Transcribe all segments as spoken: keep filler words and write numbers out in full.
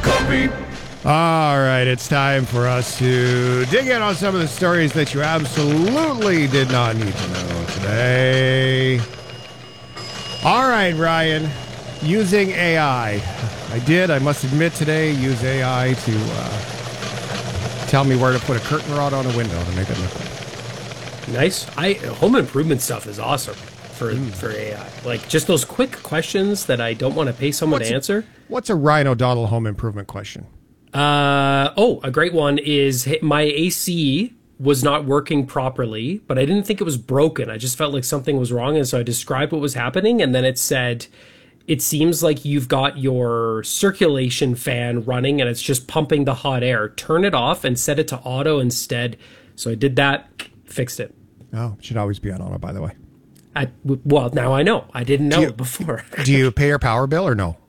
All right, it's time for us to dig in on some of the stories that you absolutely did not need to know today. All right, Ryan, using A I. I did, I must admit today, use A I to uh, tell me where to put a curtain rod on a window to make it look good. Nice. I home improvement stuff is awesome for mm. for A I. Like just those quick questions that I don't want to pay someone what's to answer. A, what's a Ryan O'Donnell home improvement question? Uh oh, a great one is my A C was not working properly, but I didn't think it was broken. I just felt like something was wrong, and so I described what was happening, and then it said, it seems like you've got your circulation fan running and it's just pumping the hot air. Turn it off and set it to auto instead. So I did that, fixed it. Oh, it should always be on auto, by the way. I, well, now I know. I didn't know you, it before. Do you pay your power bill or no?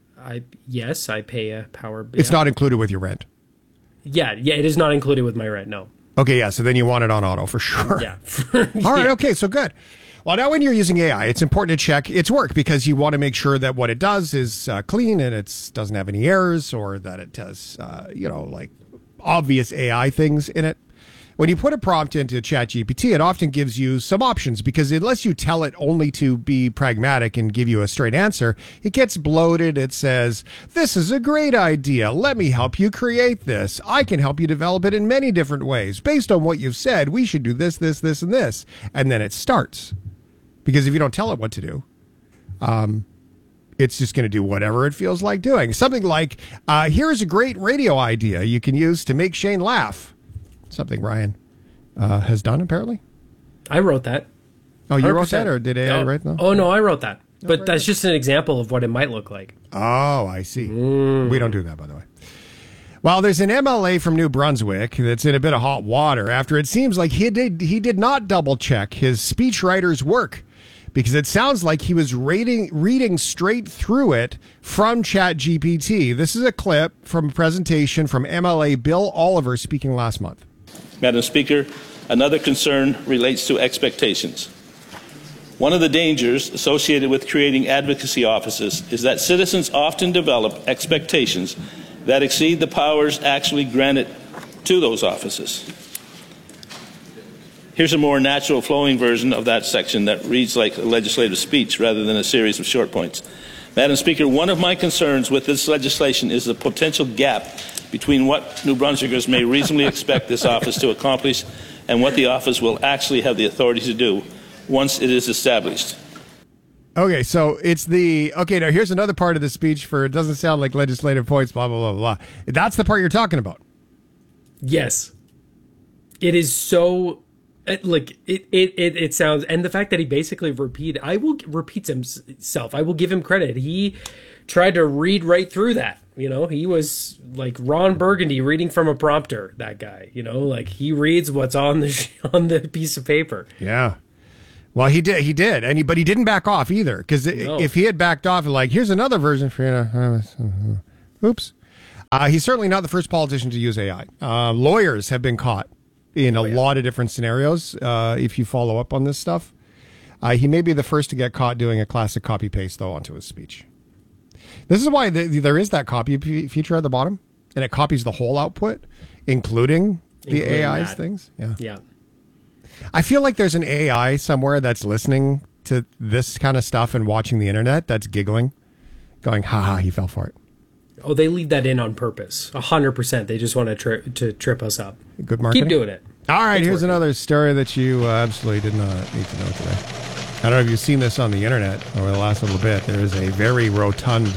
I yes, I pay a power bill. It's not included with your rent. Yeah, yeah, it is not included with my rent, no. Okay, yeah, so then you want it on auto for sure. Yeah. All right, okay, so good. Well, now when you're using A I, it's important to check its work because you want to make sure that what it does is uh, clean and it doesn't have any errors or that it has, uh, you know, like obvious A I things in it. When you put a prompt into ChatGPT, it often gives you some options because unless you tell it only to be pragmatic and give you a straight answer, it gets bloated. It says, this is a great idea. Let me help you create this. I can help you develop it in many different ways. Based on what you've said, we should do this, this, this, and this. And then it starts. Because if you don't tell it what to do, um, it's just going to do whatever it feels like doing. Something like, uh, here's a great radio idea you can use to make Shane laugh. Something Ryan uh, has done, apparently. I wrote that. Oh, you one hundred percent. Wrote that, or did A I oh, write that? Oh, no, I wrote that. No, but right that's right. just an example of what it might look like. Oh, I see. Mm. We don't do that, by the way. Well, there's an M L A from New Brunswick that's in a bit of hot water after it seems like he did he did not double-check his speechwriter's work because it sounds like he was reading, reading straight through it from ChatGPT. This is a clip from a presentation from M L A Bill Oliver speaking last month. Madam Speaker, another concern relates to expectations. One of the dangers associated with creating advocacy offices is that citizens often develop expectations that exceed the powers actually granted to those offices. Here's a more natural flowing version of that section that reads like a legislative speech rather than a series of short points. Madam Speaker, one of my concerns with this legislation is the potential gap between what New Brunswickers may reasonably expect this office to accomplish and what the office will actually have the authority to do once it is established. Okay, so it's the, okay, now here's another part of the speech for, it doesn't sound like legislative points, blah, blah, blah, blah. That's the part you're talking about. Yes. It is so, it, like, it, it, it, it sounds, and the fact that he basically repeat, I will repeats himself. I will give him credit. He tried to read right through that. You know, he was like Ron Burgundy reading from a prompter, that guy, you know, like he reads what's on the, on the piece of paper. Yeah. Well, he did, he did, and he, but he didn't back off either, because no. if he had backed off, like, here's another version for you, know, oops. Uh, he's certainly not the first politician to use A I. Uh, lawyers have been caught in a oh, yeah. lot of different scenarios, uh, if you follow up on this stuff. Uh, he may be the first to get caught doing a classic copy-paste, though, onto his speech. This is why the, there is that copy feature at the bottom, and it copies the whole output, including the including A I's that. Things. Yeah. Yeah. I feel like there's an A I somewhere that's listening to this kind of stuff and watching the internet that's giggling, going, haha, he fell for it. Oh, they leave that in on purpose. A hundred percent. They just want to, tri- to trip us up. Good marketing. Keep doing it. All right, it's here's working. Another story that you uh, absolutely did not need to know today. I don't know if you've seen this on the internet over the last little bit. There is a very rotund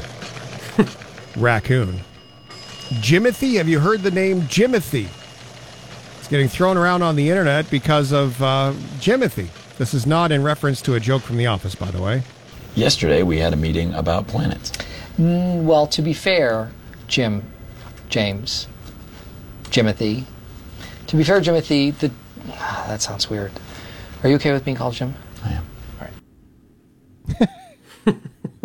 raccoon. Jimothy, have you heard the name Jimothy? It's getting thrown around on the internet because of uh, Jimothy. This is not in reference to a joke from The Office, by the way. Yesterday, we had a meeting about planets. Mm, well, to be fair, Jim, James, Jimothy. To be fair, Jimothy, the... Ah, that sounds weird. Are you okay with being called Jim? I am. All right.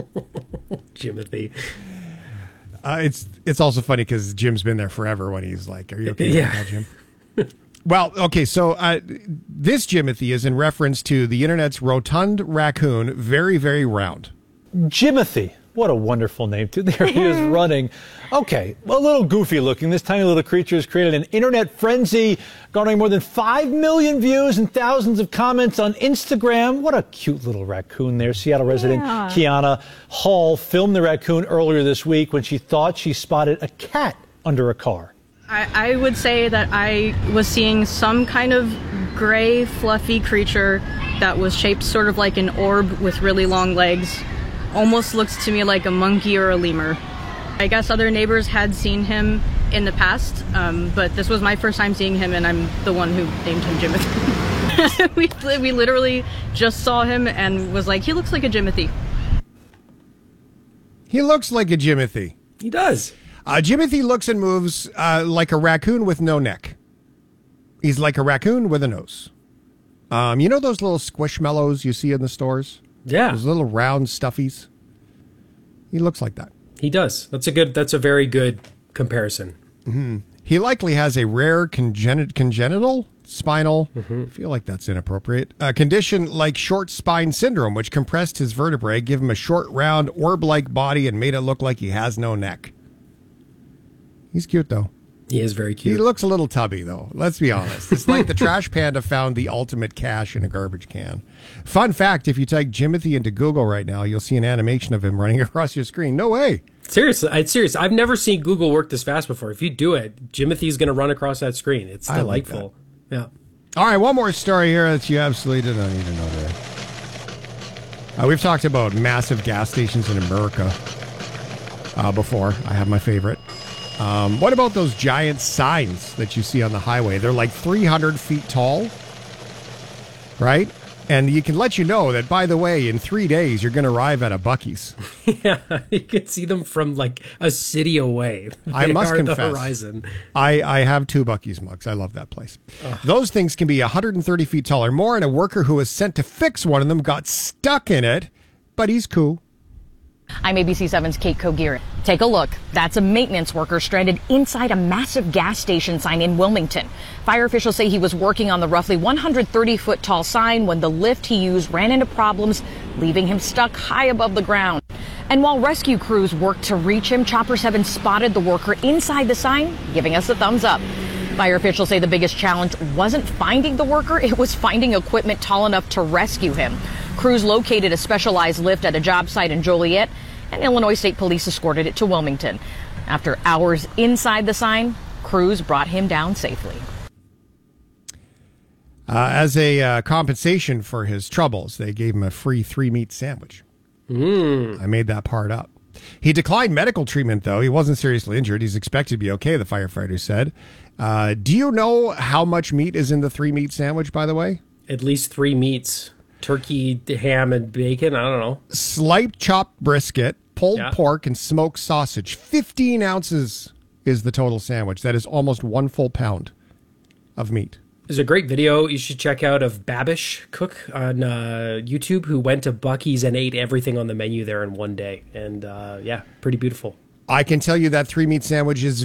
Jimothy. Uh, it's it's also funny because Jim's been there forever when he's like, are you okay yeah. with that, Jim? Well, okay, so uh, this Jimothy is in reference to the internet's rotund raccoon, very, very round. Jimothy. What a wonderful name, too. There he is running. Okay, well, a little goofy looking. This tiny little creature has created an internet frenzy, garnering more than five million views and thousands of comments on Instagram. What a cute little raccoon there. Seattle resident Yeah. Kiana Hall filmed the raccoon earlier this week when she thought she spotted a cat under a car. I, I would say that I was seeing some kind of gray, fluffy creature that was shaped sort of like an orb with really long legs. Almost looks to me like a monkey or a lemur. I guess other neighbors had seen him in the past, um, but this was my first time seeing him, and I'm the one who named him Jimothy. we, we literally just saw him and was like, he looks like a Jimothy. He looks like a Jimothy. He does. Uh, Jimothy looks and moves uh, like a raccoon with no neck. He's like a raccoon with a nose. Um, you know those little squishmallows you see in the stores? Yeah. Those little round stuffies? He looks like that. He does. That's a good, that's a very good comparison. Mm-hmm. He likely has a rare congenit- congenital spinal, Mm-hmm. I feel like that's inappropriate, a condition like short spine syndrome, which compressed his vertebrae, give him a short, round, orb-like body, and made it look like he has no neck. He's cute, though. He is very cute. He looks a little tubby, though. Let's be honest. It's like the trash panda found the ultimate cash in a garbage can. Fun fact, if you type Jimothy into Google right now, you'll see an animation of him running across your screen. No way. Seriously, it's serious. I've never seen Google work this fast before. If you do it, Jimothy's going to run across that screen. It's I like delightful. Yeah. All right, one more story here that you absolutely did not need to know today. Uh, we've talked about massive gas stations in America uh, before. I have my favorite. Um, what about those giant signs that you see on the highway? They're like three hundred feet tall, right? And you can let you know that, by the way, in three days, you're going to arrive at a Buc-ee's. Yeah, you can see them from like a city away. They I must are confess, the horizon. I, I have two Buc-ee's mugs. I love that place. Ugh. Those things can be one hundred thirty feet tall or more, and a worker who was sent to fix one of them got stuck in it, but he's cool. I'm A B C seven's Kate Kogier. Take a look. That's a maintenance worker stranded inside a massive gas station sign in Wilmington. Fire officials say he was working on the roughly one hundred thirty foot tall sign when the lift he used ran into problems, leaving him stuck high above the ground. And while rescue crews worked to reach him, Chopper seven spotted the worker inside the sign, giving us a thumbs up. Fire officials say the biggest challenge wasn't finding the worker, it was finding equipment tall enough to rescue him. Crews located a specialized lift at a job site in Joliet, and Illinois State Police escorted it to Wilmington. After hours inside the sign, crews brought him down safely. Uh, as a uh, compensation for his troubles, they gave him a free three-meat sandwich. Mm. I made that part up. He declined medical treatment, though. He wasn't seriously injured. He's expected to be okay, the firefighter said. Uh, do you know how much meat is in the three-meat sandwich, by the way? At least three meats. Turkey, ham, and bacon. I don't know. Sliced chopped brisket, pulled Yeah. pork, and smoked sausage. fifteen ounces is the total sandwich. That is almost one full pound of meat. There's a great video you should check out of Babish Cook on uh, YouTube, who went to Buc-ee's and ate everything on the menu there in one day. And uh, yeah, pretty beautiful. I can tell you that three-meat sandwich is